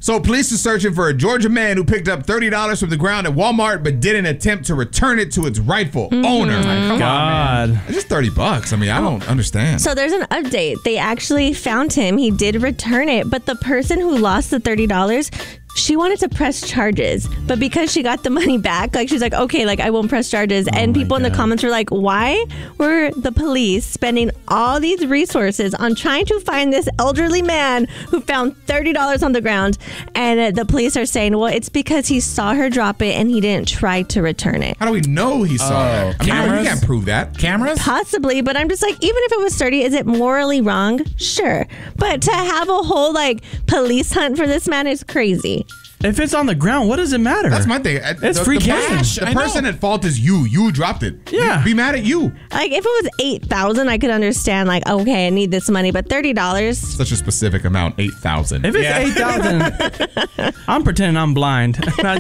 So police are searching for a Georgia man who picked up $30 from the ground at Walmart but didn't attempt to return it to its rightful owner. Come on, man. It's just $30. I mean, I don't understand. So there's an update. They actually found him. He did return it, but the person who lost the $30, she wanted to press charges, but because she got the money back, like she's like, okay, like I won't press charges. And people in the comments were like, why were the police spending all these resources on trying to find this elderly man who found $30 on the ground? And the police are saying, well, it's because he saw her drop it and he didn't try to return it. How do we know he saw that? I mean, you can't prove that. Cameras? Possibly, but I'm just like, even if it was 30, is it morally wrong? Sure. But to have a whole like police hunt for this man is crazy. If it's on the ground, what does it matter? That's my thing. It's free cash. The person at fault is you. You dropped it. Yeah. Be mad at you. Like if it was $8,000, I could understand. Like, okay, I need this money, but $30. Such a specific amount, $8,000. If it's $8,000, I'm pretending I'm blind.